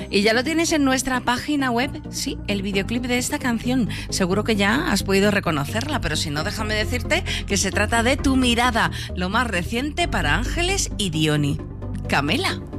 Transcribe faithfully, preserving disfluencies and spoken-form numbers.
Y ya lo tienes en nuestra página web, sí, el videoclip de esta canción. Seguro que ya has podido reconocerla, pero si no, déjame decirte que se trata de Tu mirada, lo más reciente para Ángeles y Diony. Camela.